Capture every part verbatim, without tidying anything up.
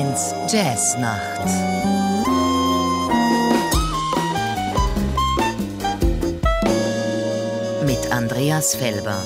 eins Jazznacht. Mit Andreas Felber.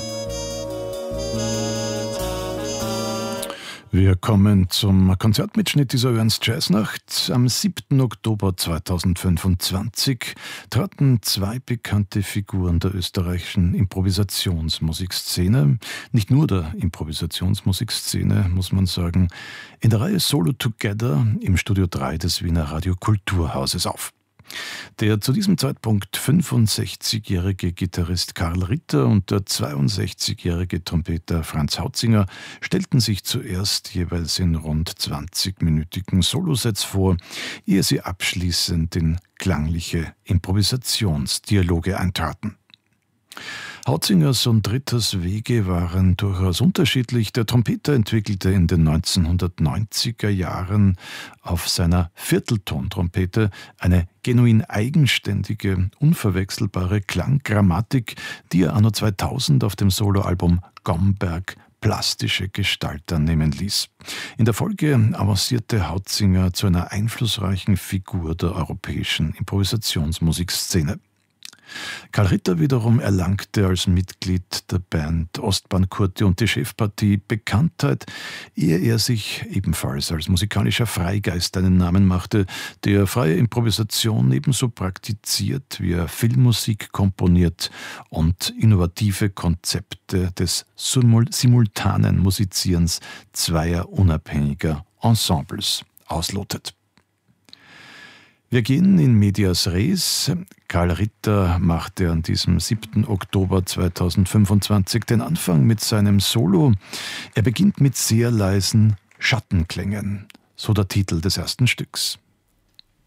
Wir kommen zum Konzertmitschnitt dieser Ö eins Jazznacht. Am siebten Oktober zweitausendfünfundzwanzig traten zwei bekannte Figuren der österreichischen Improvisationsmusikszene, nicht nur der Improvisationsmusikszene, muss man sagen, in der Reihe Solo Together im Studio drei des Wiener Radio Kulturhauses auf. Der zu diesem Zeitpunkt fünfundsechzigjährige Gitarrist Karl Ritter und der zweiundsechzigjährige Trompeter Franz Hautzinger stellten sich zuerst jeweils in rund zwanzigminütigen Solosets vor, ehe sie abschließend in klangliche Improvisationsdialoge eintraten. Hautzingers und Ritters Wege waren durchaus unterschiedlich. Der Trompeter entwickelte in den neunzehnhundertneunziger Jahren auf seiner Vierteltontrompete eine genuin eigenständige, unverwechselbare Klanggrammatik, die er anno zweitausend auf dem Soloalbum Gomberg plastische Gestalt annehmen ließ. In der Folge avancierte Hautzinger zu einer einflussreichen Figur der europäischen Improvisationsmusikszene. Karl Ritter wiederum erlangte als Mitglied der Band Ostbahn Kurti und die Chefpartie Bekanntheit, ehe er sich ebenfalls als musikalischer Freigeist einen Namen machte, der freie Improvisation ebenso praktiziert, wie er Filmmusik komponiert und innovative Konzepte des simultanen Musizierens zweier unabhängiger Ensembles auslotet. Wir gehen in medias res. Karl Ritter machte an diesem siebten Oktober zweitausendfünfundzwanzig den Anfang mit seinem Solo. Er beginnt mit sehr leisen Schattenklängen, so der Titel des ersten Stücks.